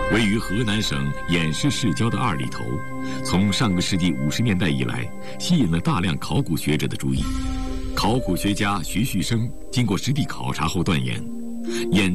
位于河南省偃师市郊的二里头，从上个世纪50年代以来，吸引了大量考古学者的注意。考古学家徐旭升经过实地考察后断言，偃